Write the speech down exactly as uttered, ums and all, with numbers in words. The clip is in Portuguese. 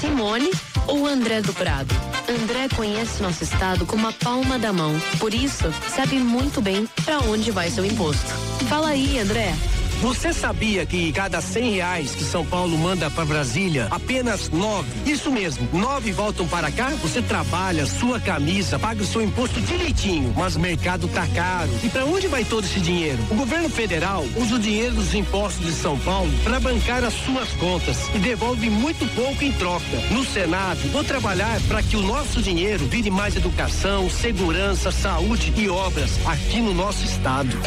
Simone ou André do Prado? André conhece nosso estado como a palma da mão. Por isso, sabe muito bem para onde vai seu imposto. Fala aí, André. Você sabia que cada cem reais que São Paulo manda para Brasília, apenas nove, isso mesmo, nove voltam para cá? Você trabalha, sua camisa, paga o seu imposto direitinho, mas o mercado tá caro. E para onde vai todo esse dinheiro? O governo federal usa o dinheiro dos impostos de São Paulo para bancar as suas contas e devolve muito pouco em troca. No Senado, vou trabalhar para que o nosso dinheiro vire mais educação, segurança, saúde e obras aqui no nosso estado.